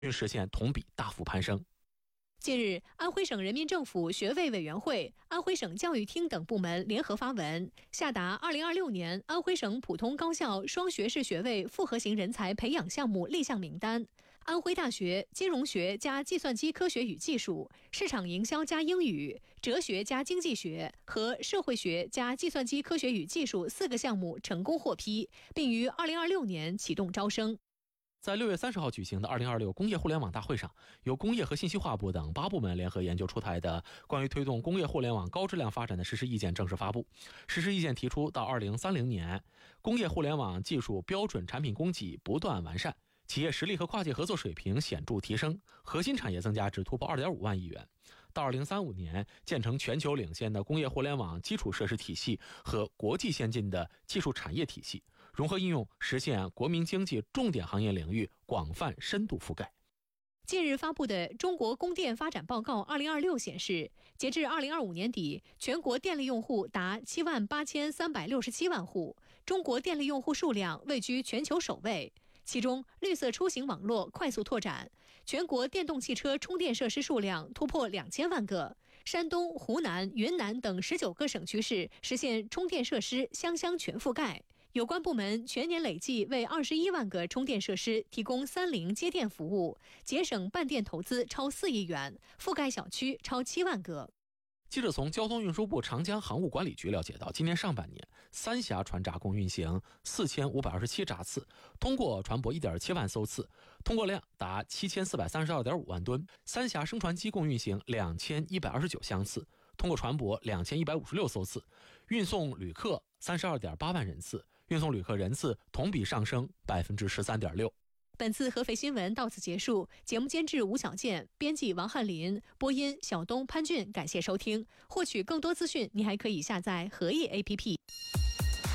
实现同比大幅攀升。 近日，安徽省人民政府学位委员会、安徽省教育厅等部门联合发文，下达2026年安徽省普通高校双学士学位复合型人才培养项目立项名单。安徽大学金融学加计算机科学与技术、市场营销加英语、哲学加经济学和社会学加计算机科学与技术4个项目成功获批，并于2026年启动招生。 在6月30号举行的2026工业互联网大会上，由工业和信息化部等8部门联合研究出台的关于推动工业互联网高质量发展的实施意见正式发布。实施意见提出，到2030年，工业互联网技术标准产品供给不断完善，企业实力和跨界合作水平显著提升，核心产业增加值突破2.5万亿元。到2035年，建成全球领先的工业互联网基础设施体系和国际先进的技术产业体系，融合应用，实现国民经济重点行业领域广泛深度覆盖。 近日发布的《中国供电发展报告2026》显示，截至2025年底，全国电力用户达78367万户，中国电力用户数量位居全球首位。其中，绿色出行网络快速拓展，全国电动汽车充电设施数量突破2000万个。山东、湖南、云南等19个省区市实现充电设施乡全覆盖。有关部门全年累计为21万个充电设施提供30接电服务，节省办电投资超4亿元，覆盖小区超7万个。 记者从交通运输部长江航务管理局了解到，今年上半年三峡船闸共运行4527闸次，通过船舶1.7万艘次，通过量达7432.5万吨。三峡升船机共运行2129厢次，通过船舶2156艘次，运送旅客32.8万人次，运送旅客人次同比上升13.6%。 本次合肥新闻到此结束，节目监制吴小健，编辑王翰林，播音小东、潘俊，感谢收听。获取更多资讯，你还可以下载合易 APP。